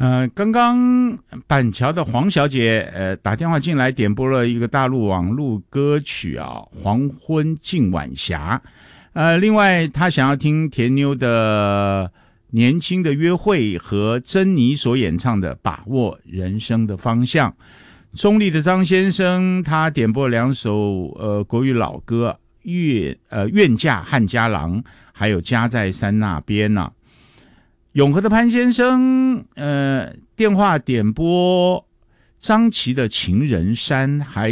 刚刚板桥的黄小姐打电话进来点播了一个大陆网络歌曲啊，黄昏近晚霞。另外她想要听田妞的年轻的约会和珍妮所演唱的把握人生的方向。中立的张先生他点播两首国语老歌，愿嫁汉家郎，还有家在山那边啊。永和的潘先生电话点播张琪的情人山，还